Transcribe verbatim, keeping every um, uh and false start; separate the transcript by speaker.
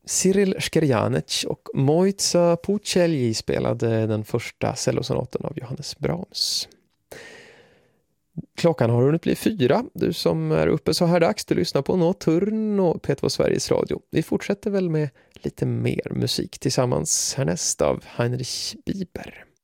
Speaker 1: Cyril Skerjanec och Mojca Pucelji spelade den första cellosonaten av Johannes Brahms. Klockan har hunnit bli fyra. Du som är uppe så här dags, du lyssnar på Nocturne och P två Sveriges Radio. Vi fortsätter väl med lite mer musik tillsammans härnäst av Heinrich Bieber.